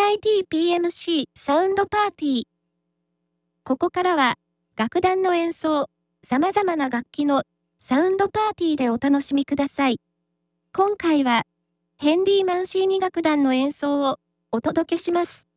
MITPMC サウンドパーティー。ここからは、楽団の演奏、様々な楽器のサウンドパーティーでお楽しみください。今回は、ヘンリー・マンシーニ楽団の演奏をお届けします。